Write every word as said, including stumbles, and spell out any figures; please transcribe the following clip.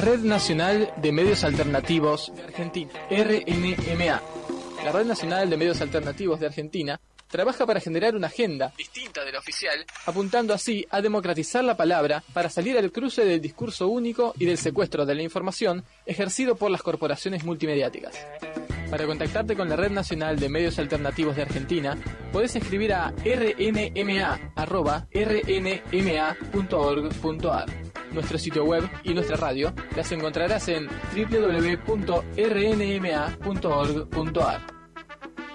Red Nacional de Medios Alternativos de Argentina, R N M A. La Red Nacional de Medios Alternativos de Argentina trabaja para generar una agenda distinta de la oficial, apuntando así a democratizar la palabra para salir al cruce del discurso único y del secuestro de la información ejercido por las corporaciones multimediáticas. Para contactarte con la Red Nacional de Medios Alternativos de Argentina, podés escribir a r n m a arroba r n m a punto org punto a r. Nuestro sitio web y nuestra radio las encontrarás en w w w punto r n m a punto org punto a r.